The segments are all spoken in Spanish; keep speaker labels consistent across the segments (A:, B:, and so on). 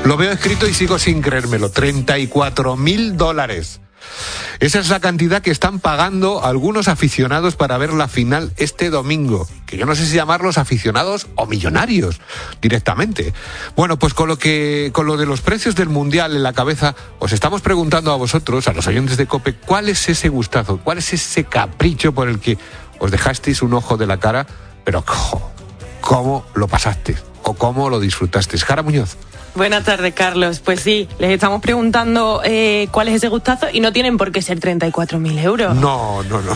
A: Lo veo escrito y sigo sin creérmelo. $34.000. Esa es la cantidad que están pagando algunos aficionados para ver la final este domingo. Que yo no sé si llamarlos aficionados o millonarios directamente. Bueno, pues con lo de los precios del Mundial en la cabeza, os estamos preguntando a vosotros, a los oyentes de COPE, ¿cuál es ese gustazo? ¿Cuál es ese capricho por el que os dejasteis un ojo de la cara? Pero ¿cómo lo pasaste? ¿O cómo lo disfrutaste? Jara Muñoz.
B: Buenas tardes, Carlos. Pues sí, les estamos preguntando cuál es ese gustazo y no tienen por qué ser 34.000 euros.
A: No.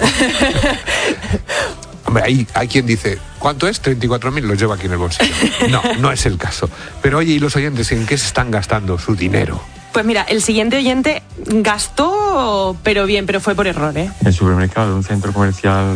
A: Hombre, hay quien dice, ¿cuánto es? 34.000, los llevo aquí en el bolsillo. No es el caso. Pero oye, ¿y los oyentes en qué se están gastando su dinero?
B: Pues mira, el siguiente oyente gastó, pero fue por error, ¿eh?
C: El supermercado, un centro comercial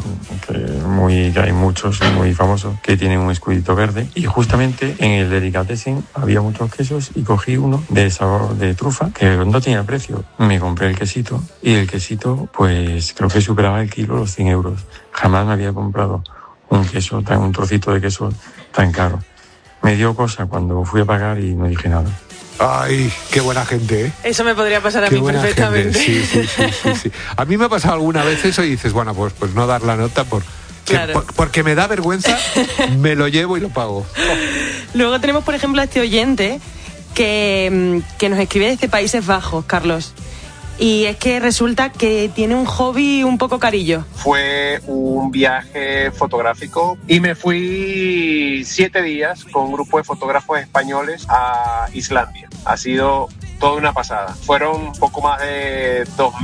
C: que hay muchos muy famosos que tienen un escudito verde, y justamente en el delicatessen había muchos quesos y cogí uno de sabor de trufa que no tenía precio. Me compré el quesito y el quesito pues creo que superaba el kilo los 100 euros. Jamás me había comprado un trocito de queso tan caro. Me dio cosa cuando fui a pagar y no dije nada.
A: Ay, qué buena gente, ¿eh?
B: Eso me podría pasar a mí perfectamente.
A: Sí. A mí me ha pasado alguna vez eso y dices, bueno, pues no dar la nota porque me da vergüenza, me lo llevo y lo pago.
B: Luego tenemos, por ejemplo, a este oyente que nos escribe desde Países Bajos, Carlos. Y es que resulta que tiene un hobby un poco carillo.
D: Fue un viaje fotográfico y me fui 7 días con un grupo de fotógrafos españoles a Islandia. Ha sido toda una pasada. Fueron un poco más de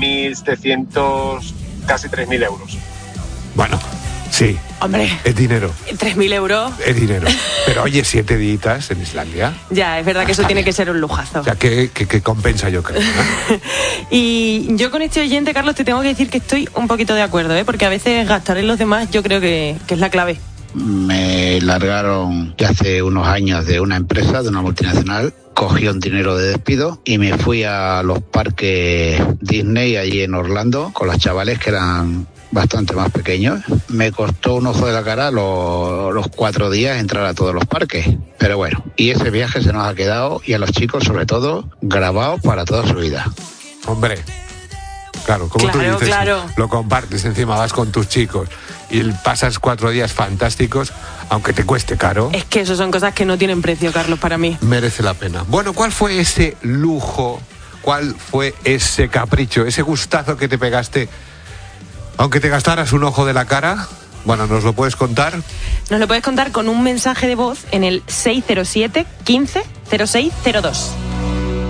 D: 2.700, casi 3.000 euros.
A: Bueno, sí.
B: Hombre.
A: Es dinero.
B: 3.000 euros.
A: Es dinero. Pero oye, 7 días en Islandia.
B: Ya, es verdad que eso tiene que ser un lujazo.
A: O sea, que compensa, yo creo, ¿no?
B: Y yo con este oyente, Carlos, te tengo que decir que estoy un poquito de acuerdo, ¿eh? Porque a veces gastar en los demás yo creo que es la clave.
E: Me largaron ya hace unos años de una empresa, de una multinacional. Cogí un dinero de despido y me fui a los parques Disney allí en Orlando con los chavales que eran bastante más pequeños. Me costó un ojo de la cara los 4 días entrar a todos los parques. Pero bueno, y ese viaje se nos ha quedado, y a los chicos sobre todo, grabado para toda su vida.
A: Hombre, claro, como tú dices,
B: claro.
A: Lo compartes, encima vas con tus chicos y pasas 4 días fantásticos, aunque te cueste caro.
B: Es que eso son cosas que no tienen precio, Carlos, para mí.
A: Merece la pena. Bueno, ¿cuál fue ese lujo? ¿Cuál fue ese capricho, ese gustazo que te pegaste, aunque te gastaras un ojo de la cara? Bueno, ¿nos lo puedes contar?
B: Nos lo puedes contar con un mensaje de voz en el 607 15 06 02.